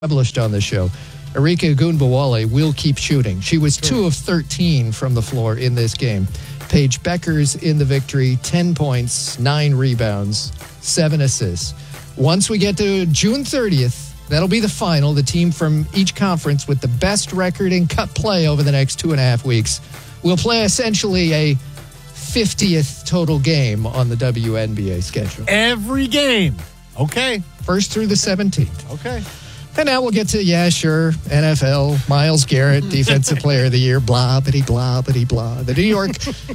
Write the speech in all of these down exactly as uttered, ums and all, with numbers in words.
Published on the show, Arika Ogunbowale will keep shooting. She was two of thirteen from the floor in this game. Paige Beckers in the victory, ten points, nine rebounds, seven assists. Once we get to June thirtieth, that'll be the final. The team from each conference with the best record in cup play over the next two and a half weeks will play essentially a fiftieth total game on the W N B A schedule. Every game. Okay. First through the seventeenth. Okay. And now we'll get to, yeah, sure, N F L, Myles Garrett, Defensive Player of the Year, blah, bitty, blah, bitty, blah. The New York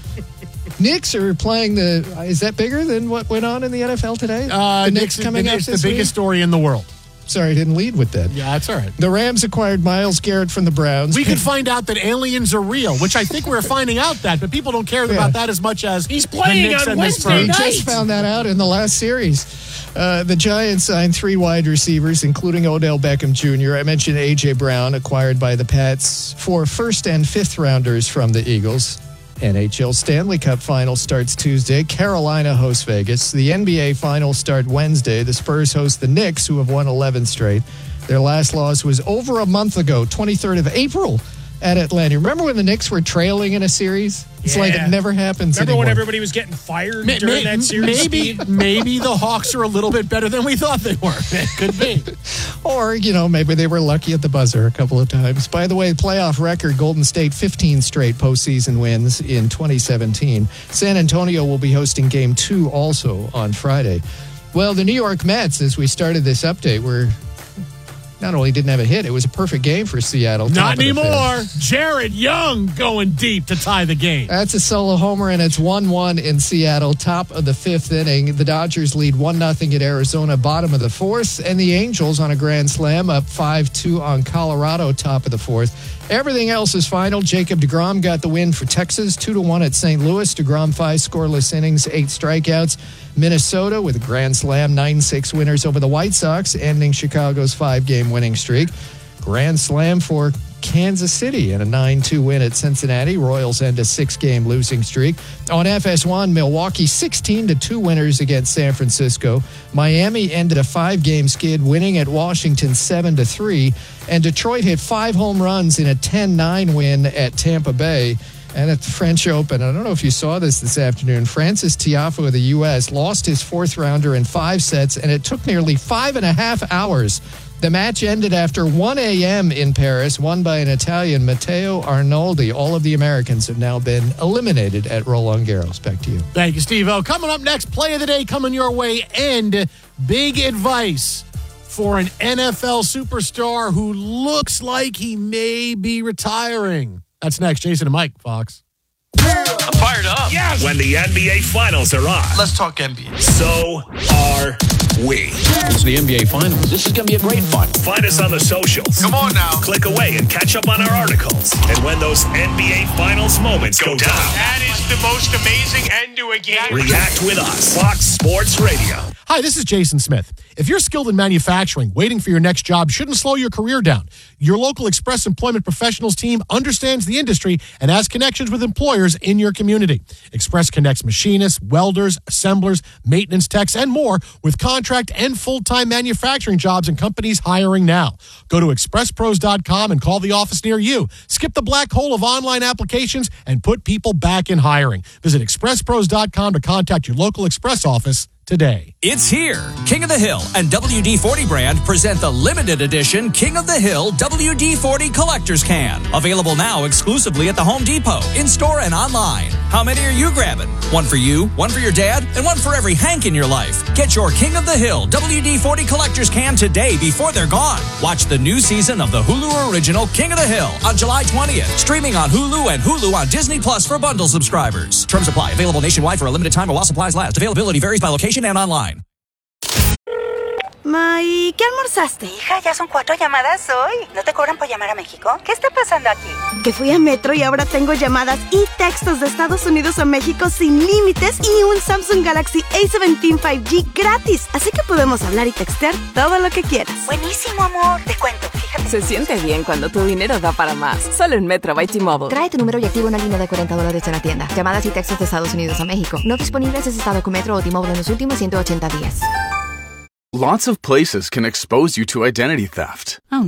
Knicks are playing the, is that bigger than what went on in the N F L today? Uh, the Knicks, Knicks coming the, up It's this the biggest week? story in the world. Sorry, I didn't lead with that. Yeah, that's all right. The Rams acquired Myles Garrett from the Browns. We could find out that aliens are real, which I think we're finding out that, but people don't care Yeah. about that as much as He's playing the Knicks on and the Wednesday Spurs. We night. just found that out in the last series. Uh, the Giants signed three wide receivers, including Odell Beckham Junior I mentioned A J. Brown, acquired by the Pats, for first and fifth rounders from the Eagles. N H L Stanley Cup Final starts Tuesday. Carolina hosts Vegas. The N B A Finals start Wednesday. The Spurs host the Knicks, who have won eleven straight. Their last loss was over a month ago, twenty-third of April at Atlanta. Remember when the Knicks were trailing in a series? It's Yeah. like it never happens Remember anymore. when everybody was getting fired Ma- during ma- that series? Maybe, maybe the Hawks are a little bit better than we thought they were. It could be. Or, you know, maybe they were lucky at the buzzer a couple of times. By the way, playoff record, Golden State, fifteen straight postseason wins in twenty seventeen. San Antonio will be hosting game two also on Friday. Well, the New York Mets, as we started this update, were not only didn't have a hit, it was a perfect game for Seattle. top Not of the fifth. anymore. Jared Young going deep to tie the game. That's a solo homer, and it's one one in Seattle, top of the fifth inning. The Dodgers lead one nothing at Arizona, bottom of the fourth, and the Angels on a grand slam up five two on Colorado, top of the fourth. Everything else is final. Jacob deGrom got the win for Texas, two to one at Saint Louis. DeGrom, five scoreless innings, eight strikeouts. Minnesota with a grand slam, nine six winners over the White Sox, ending Chicago's five-game winning streak. Grand slam for Kansas City and a nine two win at Cincinnati. Royals end a six-game losing streak. On F S one, Milwaukee sixteen to two winners against San Francisco. Miami ended a five-game skid, winning at Washington seven to three. And Detroit hit five home runs in a ten nine win at Tampa Bay. And at the French Open, I don't know if you saw this this afternoon, Francis Tiafoe of the U S lost his fourth rounder in five sets, and it took nearly five and a half hours. The match ended after one a.m. in Paris, won by an Italian, Matteo Arnoldi. All of the Americans have now been eliminated at Roland Garros. Back to you. Thank you, Steve-O. Coming up next, play of the day coming your way, and big advice for an N F L superstar who looks like he may be retiring. That's next. Jason and Mike, Fox. I'm fired up. Yes! When the N B A Finals are on, Let's talk N B A. so are we. It's the N B A Finals. This is going to be a great final. Find us on the socials. Come on now. Click away and catch up on our articles. And when those N B A Finals moments go down, That is the most amazing end to a game. react with us. Fox Sports Radio. Hi, this is Jason Smith. If you're skilled in manufacturing, waiting for your next job shouldn't slow your career down. Your local Express Employment Professionals team understands the industry and has connections with employers in your community. Express connects machinists, welders, assemblers, maintenance techs, and more with contract and full-time manufacturing jobs and companies hiring now. Go to express pros dot com and call the office near you. Skip the black hole of online applications and put people back in hiring. Visit express pros dot com to contact your local Express office today. It's here. King of the Hill and W D forty brand present the limited edition King of the Hill W D forty Collector's Can. Available now exclusively at the Home Depot, in-store and online. How many are you grabbing? One for you, one for your dad, and one for every Hank in your life. Get your King of the Hill W D forty Collector's Can today before they're gone. Watch the new season of the Hulu original King of the Hill on July twentieth. Streaming on Hulu and Hulu on Disney Plus for bundle subscribers. Terms apply. Available nationwide for a limited time or while supplies last. Availability varies by location and online. Ma, ¿y qué almorzaste? Hija, ya son cuatro llamadas hoy. ¿No te cobran por llamar a México? ¿Qué está pasando aquí? Que fui a Metro y ahora tengo llamadas y textos de Estados Unidos a México sin límites y un Samsung Galaxy A diecisiete cinco G gratis. Así que podemos hablar y textear todo lo que quieras. Buenísimo, amor. Te cuento, fíjate. Se siente bien cuando tu dinero da para más. Solo en Metro by T-Mobile. Trae tu número y activa una línea de cuarenta dólares en la tienda. Llamadas y textos de Estados Unidos a México. No disponibles en estado con Metro o T-Mobile en los últimos ciento ochenta días. Lots of places can expose you to identity theft. Oh,